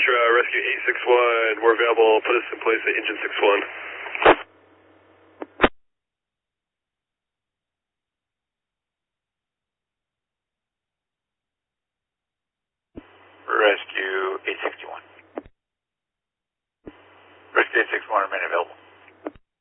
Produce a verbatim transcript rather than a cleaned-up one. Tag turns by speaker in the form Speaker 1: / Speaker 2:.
Speaker 1: Extra, Rescue eight six one, we're available, put us in place at engine six one.
Speaker 2: Rescue eight six